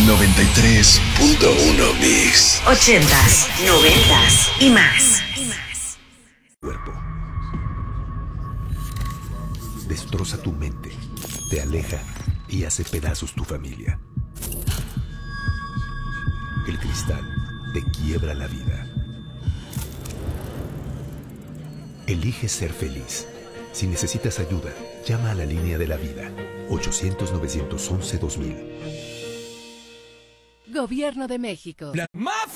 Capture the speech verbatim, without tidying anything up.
noventa y tres punto uno Mix. Ochentas, noventas y más. Cuerpo. Destroza tu mente, te aleja y hace pedazos tu familia. El cristal te quiebra la vida. Elige ser feliz. Si necesitas ayuda, llama a la línea de la vida. ochocientos, novecientos once, dos mil. Gobierno de México. La